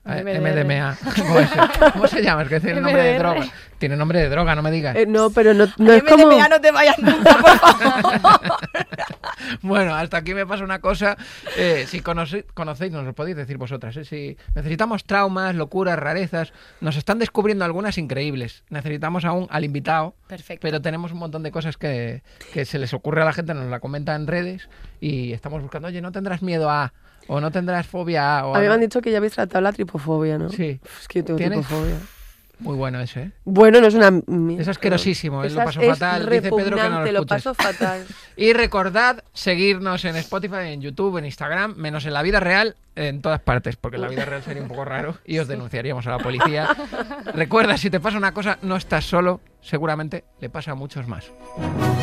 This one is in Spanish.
MDMA. ¿Cómo se llama? Es que tiene nombre de droga. Tiene nombre de droga, no me digas. No, pero no es como... MDMA no te vayas nunca, por favor. Bueno, hasta aquí me pasa una cosa. Si conocéis, nos lo podéis decir vosotras. Si necesitamos traumas, locuras, rarezas, nos están descubriendo algunas increíbles. Necesitamos aún al invitado. Perfecto. Pero tenemos un montón de cosas que se les ocurre a la gente, nos la comenta en redes y estamos buscando, oye, ¿no tendrás miedo a...? O no tendrás fobia a... A mí me han dicho que ya habéis tratado la tripofobia, ¿no? Sí. Es que yo tengo ¿Tienes? tripofobia. Muy bueno ese, ¿eh? Bueno, no es una... Es asquerosísimo, él lo pasó Es fatal. Dice Pedro que no lo lo escuches. paso fatal. Y recordad seguirnos en Spotify, en YouTube, en Instagram, menos en la vida real, en todas partes, porque en la vida real sería un poco raro y os denunciaríamos a la policía. Recuerda, si te pasa una cosa, no estás solo, seguramente le pasa a muchos más.